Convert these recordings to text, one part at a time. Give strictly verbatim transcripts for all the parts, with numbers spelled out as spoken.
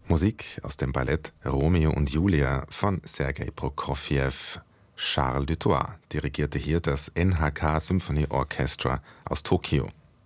Musik aus dem Ballett Romeo und Julia von Sergei Prokofjew. Charles Dutoit dirigierte hier das N H K Symphony Orchestra aus Tokio.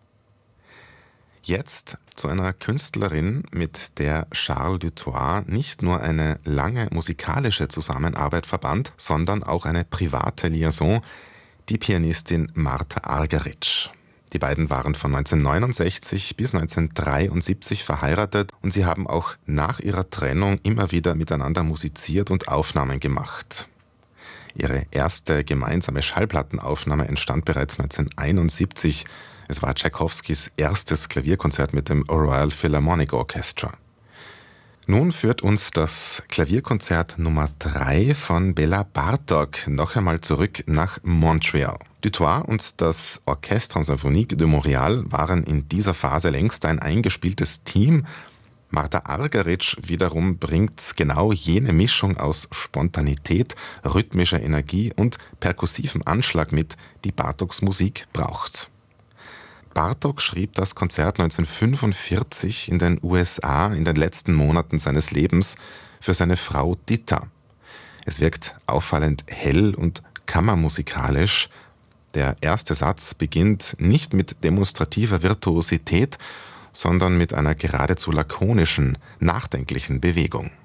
Jetzt zu einer Künstlerin, mit der Charles Dutoit nicht nur eine lange musikalische Zusammenarbeit verband, sondern auch eine private Liaison, die Pianistin Martha Argerich. Die beiden waren von neunzehnhundertneunundsechzig bis neunzehnhundertdreiundsiebzig verheiratet und sie haben auch nach ihrer Trennung immer wieder miteinander musiziert und Aufnahmen gemacht. Ihre erste gemeinsame Schallplattenaufnahme entstand bereits neunzehnhunderteinundsiebzig. Es war Tschaikowskis erstes Klavierkonzert mit dem Royal Philharmonic Orchestra. Nun führt uns das Klavierkonzert Nummer drei von Bela Bartok noch einmal zurück nach Montreal. Dutoit und das Orchestre Symphonique de Montréal waren in dieser Phase längst ein eingespieltes Team. Martha Argerich wiederum bringt genau jene Mischung aus Spontanität, rhythmischer Energie und perkussivem Anschlag mit, die Bartoks Musik braucht. Bartok schrieb das Konzert neunzehnhundertfünfundvierzig in den U S A in den letzten Monaten seines Lebens für seine Frau Ditta. Es wirkt auffallend hell und kammermusikalisch. Der erste Satz beginnt nicht mit demonstrativer Virtuosität, sondern mit einer geradezu lakonischen, nachdenklichen Bewegung.